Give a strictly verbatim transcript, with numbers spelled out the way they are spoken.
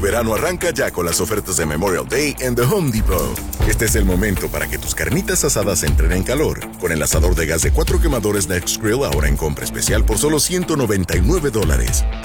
verano arranca ya con las ofertas de Memorial Day en The Home Depot. Este es el momento para que tus carnitas asadas entren en calor. Con el asador de gas de cuatro quemadores Next Grill ahora en compra especial por solo ciento noventa y nueve dólares.